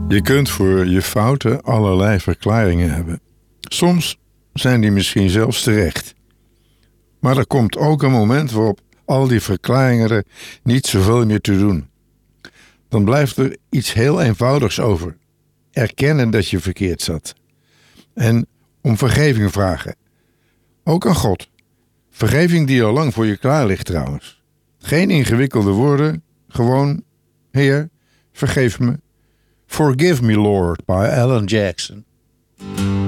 Je kunt voor je fouten allerlei verklaringen hebben. Soms zijn die misschien zelfs terecht. Maar er komt ook een moment waarop al die verklaringen er niet zoveel meer te doen. Dan blijft er iets heel eenvoudigs over. Erkennen dat je verkeerd zat. En om vergeving vragen. Ook aan God. Vergeving die al lang voor je klaar ligt trouwens. Geen ingewikkelde woorden. Gewoon, Heer, vergeef me. Forgive me, Lord, by Alan Jackson.